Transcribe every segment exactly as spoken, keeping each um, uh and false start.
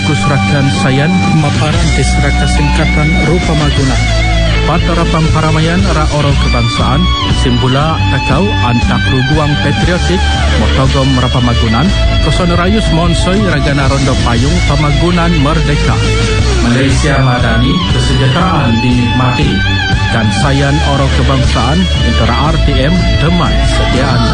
suku Serakan Sayan maparan di Seraka Singkatan Rupa Magunan. Patara pamparamaian ra oro kebangsaan simbula takau antak ruguang patriotik motogom Rapamagunan kosonarayus monsoi ragana rondo payung Pamagunan Merdeka. Malaysia Madani kesejahteraan dinikmati dan Sayan oro kebangsaan intera R T M teman setia anda.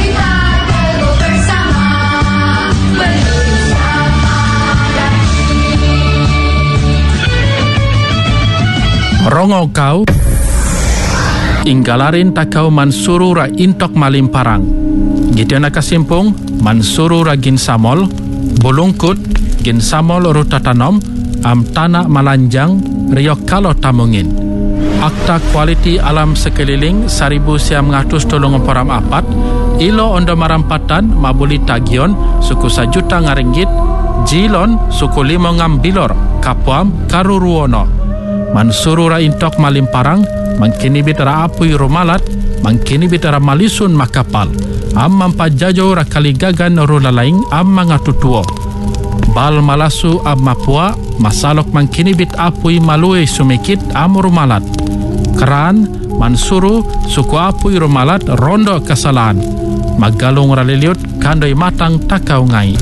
Rongo kau inggalarin takau mansuru ra intok malimparang gidana kasimpung mansuru ra gin samol bulungkut gin samol ruta tanom am tanah malanjang riok kalo tamungin akta kualiti alam sekeliling seribu siam ngatus tolong param apat ilo ondo marampatan mabuli tagion suku sajuta ngaringgit jilon suku limo ngambilor kapuam karuruono mansuru ra intok malimparang mangkini bitara apui rumalat mangkini bitara malisun makapal am mampajajo ra kaligagan rulalaing am mangatutuo bal malasu am mapua masalok mangkini bit apui malue sumikit am rumalat keran mansuru suku apui rumalat rondo kesalahan magalung raliliut kandoi matang takau ngai.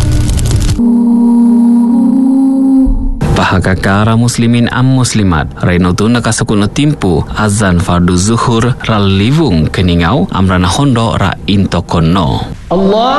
Pahakakara muslimin am muslimat Rainotu nakasukun timpu azan fardu zuhur ral livung keningau amrana hondo ra intokono Allah